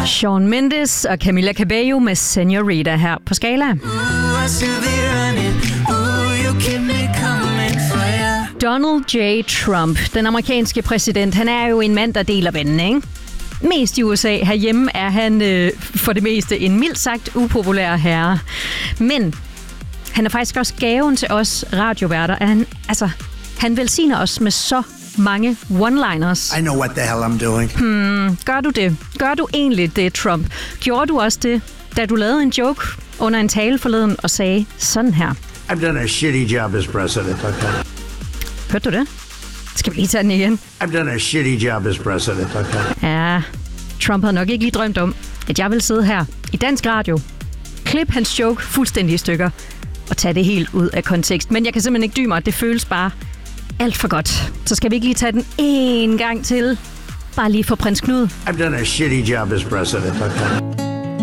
Shawn Mendes og Camila Cabello med Senorita her på Skala. Donald J. Trump, den amerikanske præsident, han er jo en mand, der deler vandene, ikke? Mest i USA. Herhjemme er han for det meste en mildt sagt upopulær herre. Men han er faktisk også gaven til os radioværter. Han velsigner os med så mange one-liners. I know what the hell I'm doing. Gør du det? Gør du egentlig det, Trump? Gjorde du også det, da du lavede en joke under en tale forleden og sagde sådan her? I've done a shitty job as president, okay? Hørte du det? Skal vi lige tage den igen? I've done a shitty job as president, okay? Ja, Trump havde nok ikke lige drømt om, at jeg ville sidde her i dansk radio, klippe hans joke fuldstændig i stykker og tage det helt ud af kontekst. Men jeg kan simpelthen ikke dy mig, det føles bare alt for godt. Så skal vi ikke lige tage den en gang til? Bare lige for prins Knud. I've done a shitty job as president, okay?